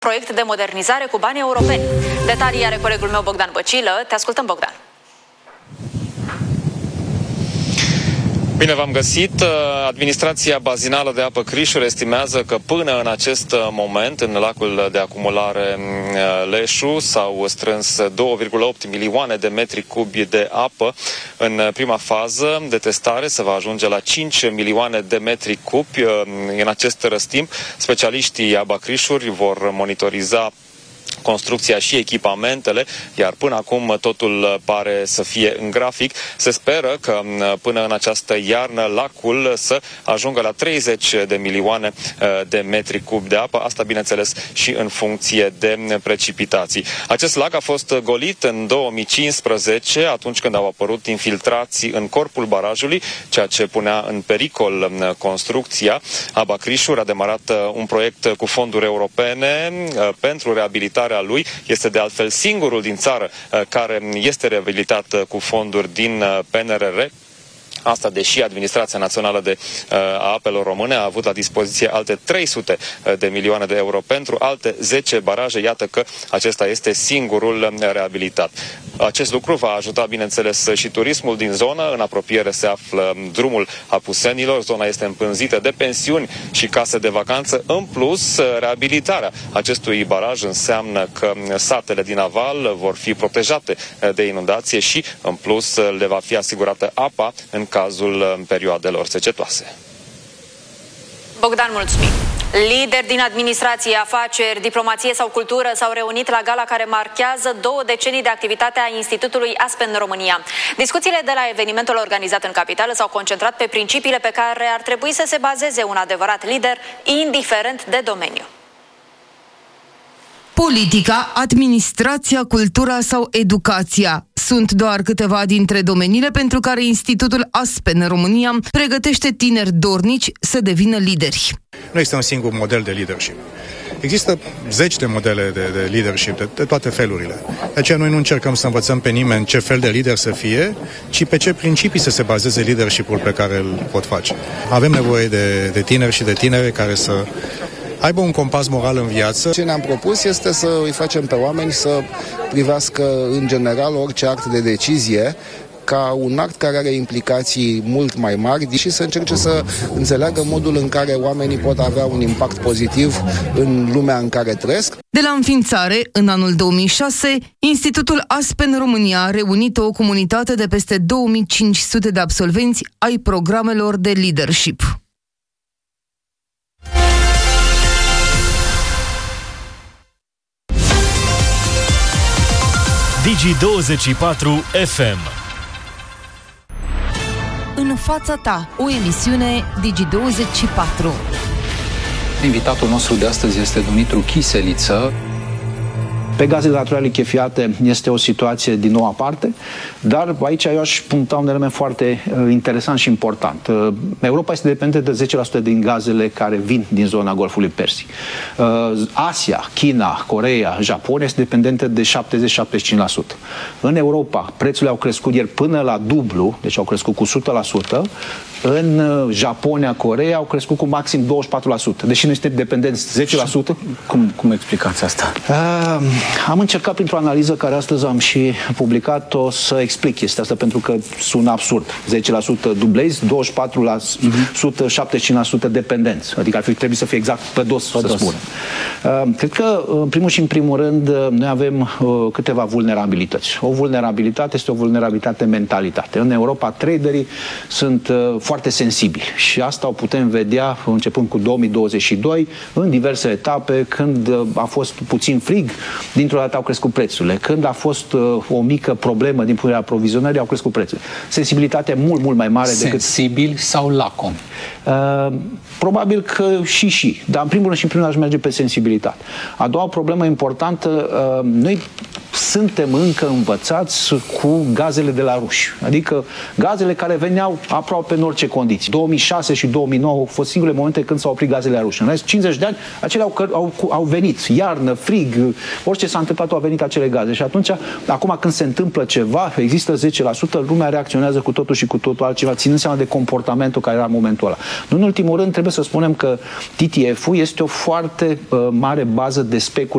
proiect de modernizare cu bani europeni. Detalii are colegul meu Bogdan Băcilă. Te ascultăm, Bogdan. Bine v-am găsit. Administrația bazinală de apă Crișuri estimează că până în acest moment, în lacul de acumulare Leșu, s-au strâns 2,8 milioane de metri cubi de apă. În prima fază de testare se va ajunge la 5 milioane de metri cubi. În acest răstimp, specialiștii APA Crișuri vor monitoriza construcția și echipamentele, iar până acum totul pare să fie în grafic. Se speră că până în această iarnă lacul să ajungă la 30 de milioane de metri cubi de apă, asta bineînțeles și în funcție de precipitații. Acest lac a fost golit în 2015, atunci când au apărut infiltrații în corpul barajului, ceea ce punea în pericol construcția. APA Crișuri a demarat un proiect cu fonduri europene pentru reabilitarea lui. Este de altfel singurul din țară care este reabilitat cu fonduri din PNRR. Asta deși Administrația Națională a Apelor Române a avut la dispoziție alte 300 de milioane de euro pentru alte 10 baraje. Iată că acesta este singurul reabilitat. Acest lucru va ajuta, bineînțeles, și turismul din zonă. În apropiere se află drumul Apusenilor. Zona este împânzită de pensiuni și case de vacanță. În plus, reabilitarea acestui baraj înseamnă că satele din aval vor fi protejate de inundație și, în plus, le va fi asigurată apa în cazul perioadelor secetoase. Bogdan, mulțumim. Lideri din administrație, afaceri, diplomație sau cultură s-au reunit la gala care marchează 2 decenii de activitate a Institutului Aspen în România. Discuțiile de la evenimentul organizat în capitală s-au concentrat pe principiile pe care ar trebui să se bazeze un adevărat lider, indiferent de domeniu. Politica, administrația, cultura sau educația sunt doar câteva dintre domeniile pentru care Institutul Aspen în România pregătește tineri dornici să devină lideri. Nu este un singur model de leadership. Există zeci de modele de leadership, de toate felurile. De aceea noi nu încercăm să învățăm pe nimeni ce fel de lider să fie, ci pe ce principii să se bazeze leadership-ul pe care îl pot face. Avem nevoie de tineri și de tinere care să aibă un compas moral în viață. Ce ne-am propus este să îi facem pe oameni să privească în general orice act de decizie ca un act care are implicații mult mai mari și să încerce să înțeleagă modul în care oamenii pot avea un impact pozitiv în lumea în care trăiesc. De la înființare, în anul 2006, Institutul Aspen România a reunit o comunitate de peste 2500 de absolvenți ai programelor de leadership. Digi24 FM. În fața ta, o emisiune Digi24. Invitatul nostru de astăzi este Dumitru Chiseliță. Pe gazele naturale lichefiate este o situație din nou aparte, dar aici eu aș puncta un element foarte interesant și important. Europa este dependentă de 10% din gazele care vin din zona Golfului Persic. Asia, China, Coreea, Japonia este dependentă de 70-75%. În Europa, prețurile au crescut ieri până la dublu, deci au crescut cu 100%. În Japonia, Coreea au crescut cu maxim 24%. Deși noi suntem dependenți 10%. Cum explicați asta? Am încercat printr-o analiză care astăzi am și publicat-o să explic chestia asta, pentru că sună absurd. 10% dublezi, 24%, 75% dependenți. Adică ar fi trebuit să fie exact pe dos, să spunem. Cred că, în primul și în primul rând, noi avem câteva vulnerabilități. O vulnerabilitate este o vulnerabilitate mentalitate. În Europa, traderii sunt foarte sensibili și asta o putem vedea începând cu 2022, în diverse etape, când a fost puțin frig, dintr-o dată au crescut prețurile. Când a fost o mică problemă din punct de vedere aprovizionării, au crescut prețurile. Sensibilitate mult mai mare decât... Sensibil sau lacom? Probabil că și. Dar în primul rând și în primul rând aș merge pe sensibilitate. A doua problemă importantă, noi suntem încă învățați cu gazele de la ruși. Adică gazele care veneau aproape în orice condiții. 2006 și 2009 au fost singurele momente când s-au oprit gazele la ruși. În rest, 50 de ani, acelea au venit. Iarnă, frig, orice s-a întâmplat, au venit acele gaze. Și atunci, acum când se întâmplă ceva, există 10%, lumea reacționează cu totul și cu totul altceva, ținând seama de comportamentul care era în momentul ăla. Nu în ultimul rând, trebuie să spunem că TTF-ul este o foarte mare bază de speculare